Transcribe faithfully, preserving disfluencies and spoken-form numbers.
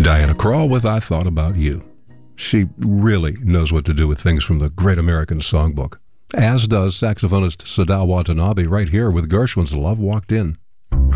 Diana Krall with I Thought About You. She really knows what to do with things from the Great American Songbook, as does saxophonist Sadao Watanabe right here with Gershwin's Love Walked In.